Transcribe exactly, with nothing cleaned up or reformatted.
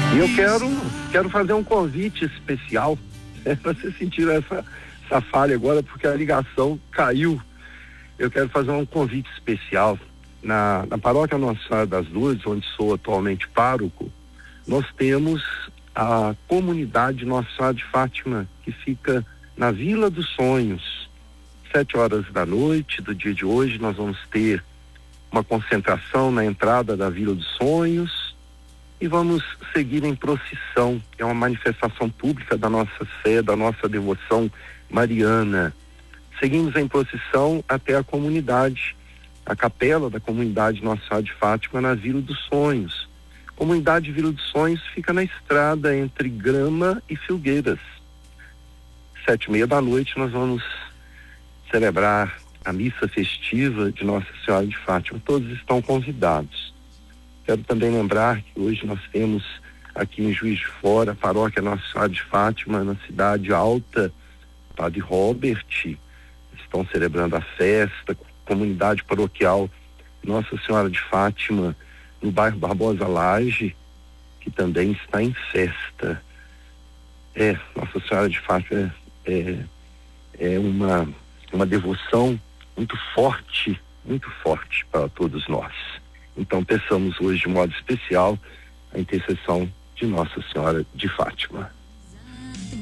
E eu quero, quero fazer um convite especial, é, para você sentir essa, essa falha agora, porque a ligação caiu. Eu quero fazer um convite especial. Na, na paróquia Nossa Senhora das Lourdes, onde sou atualmente pároco, nós temos a comunidade Nossa Senhora de Fátima, que fica na Vila dos Sonhos. Sete horas da noite do dia de hoje, nós vamos ter uma concentração na entrada da Vila dos Sonhos e vamos seguir em procissão. É uma manifestação pública da nossa fé, da nossa devoção mariana. Seguimos em procissão até a comunidade, a capela da comunidade Nossa Senhora de Fátima, na Vila dos Sonhos. A comunidade Vila dos Sonhos fica na estrada entre Grama e Filgueiras. Sete e meia da noite nós vamos celebrar a missa festiva de Nossa Senhora de Fátima. Todos estão convidados. Quero também lembrar que hoje nós temos aqui em Juiz de Fora a paróquia Nossa Senhora de Fátima, na Cidade Alta, Padre Robert, estão celebrando a festa, comunidade paroquial Nossa Senhora de Fátima, no bairro Barbosa Laje, que também está em festa. É, Nossa Senhora de Fátima é, é uma, uma devoção muito forte, muito forte para todos nós. Então peçamos hoje de modo especial a intercessão de Nossa Senhora de Fátima.